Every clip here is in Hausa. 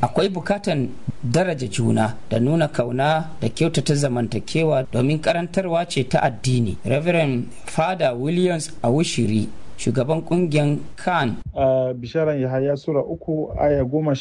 akwai bukatan daraja juna da nuna kauna da kyautata zamantakewa domin karantarwa ce ta addini. Reverend Father Williams Awushiri, shugaban kungiyar kan a bisharan Yahaya Sura 3 aya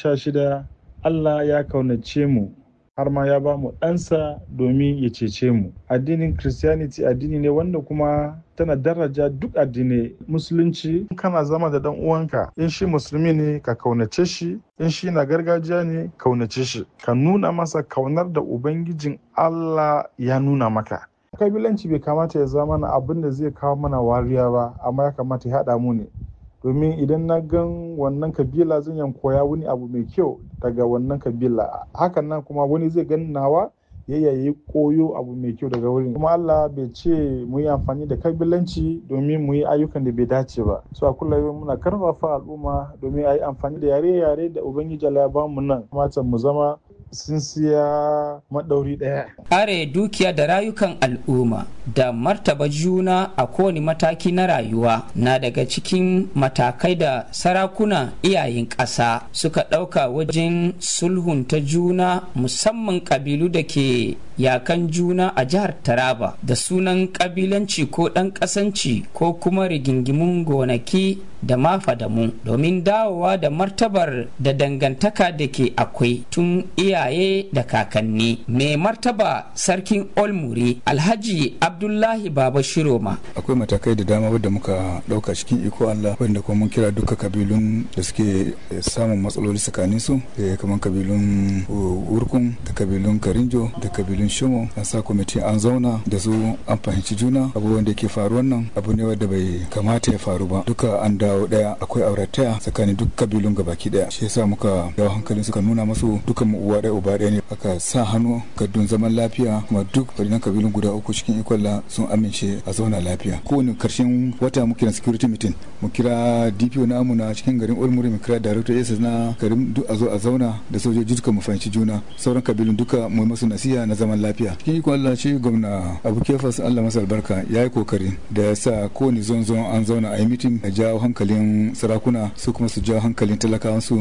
16, Allah ya kaunace mu har ma ya ba mu ɗansa domin ya cece mu. Addinin Christianity addini ne wanda kuma tana daraja duk addinai. Musulunci kana zama da dan uwanka, in shi musulmi ne ka kaunace shi, in shi na gargajiya ne kaunace shi, ka nuna masa kaunar da Ubangijin Allah ya nuna maka. Kabilanci bai kamata ya zama na abin da zai kawo mana wariya ba, amma ya kamata ya haɗa mu ne. Domin idan na gan wannan kabila zan yan koya wani abu mai kyau daga wannan kabila, hakan nan kuma wani zai gan nawa ya yi koyo abu mai kyau daga wurin. Kuma Allah bai ce mu yi amfani da kabilanci domin mu yi ayyukan da bai dace ba. So a kullum muna karfafa al'umma domin a yi amfani da yare-yare da Ubangiji Allah ya ba mu nan. Kamata mu zama sun siya maɗauri ɗaya. Kare dukiya da rayukan al'umma da martaba juna a kowane mataki na rayuwa na daga cikin matakai da sarakuna iyayen ƙasa suka ɗauka wajen sulhunta juna, musamman ƙabilu da ke yakan juna a jihar Taraba da sunan ƙabilanci ko ɗan ƙasanci ko kuma rigingimun gonaki da mafadamu, domin dawowa da martabar da dangantaka da ke akwai tun iyaye da kakanni. Mai martaba sarkin Olmuri Alhaji Abdullahi Baba Shiroma. Akwai matakai da dama wadda muka ɗauka cikin iko Allah, wanda kuma mun kira duka kabilun da suke samun matsaloli tsakanin su, kamar kabilun Urkun da kabilun Karinjo da kabilun Shomo. An sa kwamiti an zauna da su, an fahimci juna. Abubuwan da ke faruwan nan abu ne wanda bai kamata ya faru ba. Duka an dawo daya, akwai aurataya tsakanin duk kabilun gabaki daya. Shi yasa muka yawo hankalin suka nuna masu dukan mu uwa daya uba daya ne. Aka sa hannu ga don zaman lafiya, kuma duk farinan kabilun guda uku cikin ikolla sun amince a zauna lafiya. Kowane karshen wata muke na security meeting, mu kira DPO na amuna cikin garin Olmuri, mu kira director SS na garin, duk a zo a zauna da sojoji duka mu fahimci juna. Sauran kabilun duka mu masu nasiha na zaman lafiya. Cikin ikon Allah shi gwamna Abu Kefas Allah masa albarka ya yi kokari da ya sa kowane zon an zauna a yi meeting, a jawo hankalin sarakuna, su kuma su jawo hankalin talakawan su